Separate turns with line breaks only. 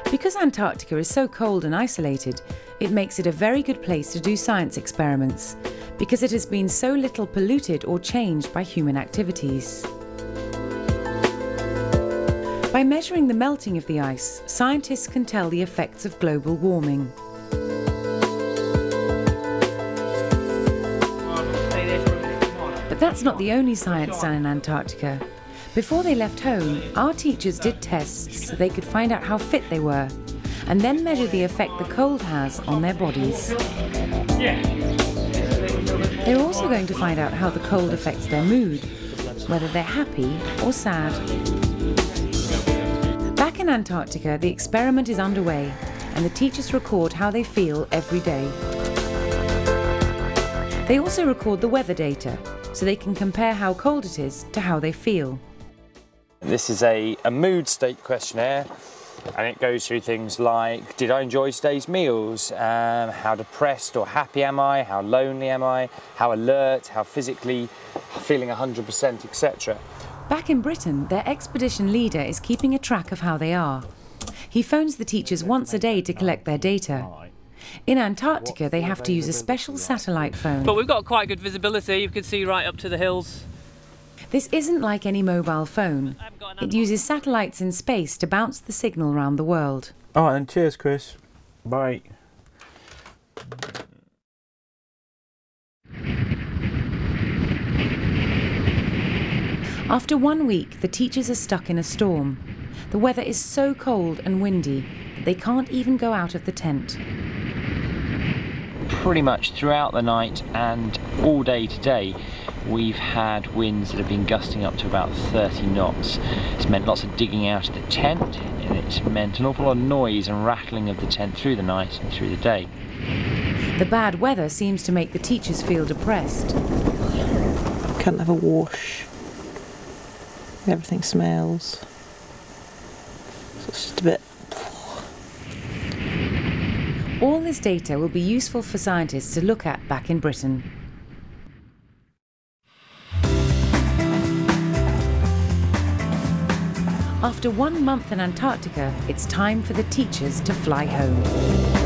Because Antarctica is so cold and isolated, it makes it a very good place to do science experiments, because it has been so little polluted or changed by human activities. By measuring the melting of the ice, scientists can tell the effects of global warming. But that's not the only science done in Antarctica. Before they left home, our teachers did tests so they could find out how fit they were, and then measure the effect the cold has on their bodies. They're also going to find out how the cold affects their mood, whether they're happy or sad. Back in Antarctica, the experiment is underway, and the teachers record how they feel every day. They also record the weather data, so they can compare how cold it is to how they feel.
This is a mood state questionnaire, and it goes through things like, did I enjoy today's meals? How depressed or happy am I? How lonely am I? How alert? How physically feeling 100%, etc.
Back in Britain, their expedition leader is keeping a track of how they are. He phones the teachers once a day to collect their data. In Antarctica, they have to use a special satellite phone.
But we've got quite good visibility. You can see right up to the hills.
This isn't like any mobile phone. It uses satellites in space to bounce the signal around the world.
All right, then. Cheers, Chris. Bye.
After 1 week, the teachers are stuck in a storm. The weather is so cold and windy that they can't even go out of the tent.
Pretty much throughout the night and all day today, we've had winds that have been gusting up to about 30 knots. It's meant lots of digging out of the tent, and it's meant an awful lot of noise and rattling of the tent through the night and through the day.
The bad weather seems to make the teachers feel depressed.
Can't have a wash. Everything smells. So it's just a bit...
All this data will be useful for scientists to look at back in Britain. After 1 month in Antarctica, it's time for the teachers to fly home.